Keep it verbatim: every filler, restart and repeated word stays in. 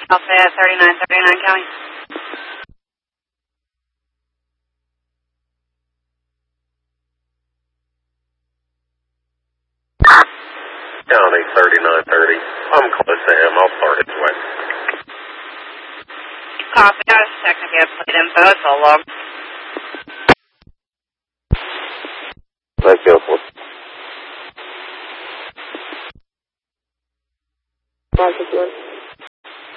Alpha thirty-nine thirty-nine County. County thirty-nine thirty. I'm close to him. I'll start his way. Copy. I was checking if you have plate info. It's all log. Let's go.